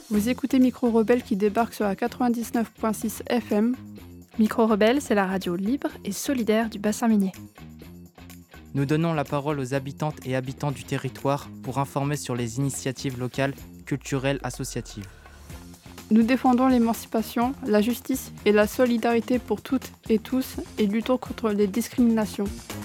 Vous écoutez Micro Rebelle qui débarque sur la 99.6 FM. Micro Rebelle, c'est la radio libre et solidaire du bassin minier. Nous donnons la parole aux habitantes et habitants du territoire pour informer sur les initiatives locales, culturelles, associatives. Nous défendons l'émancipation, la justice et la solidarité pour toutes et tous et luttons contre les discriminations.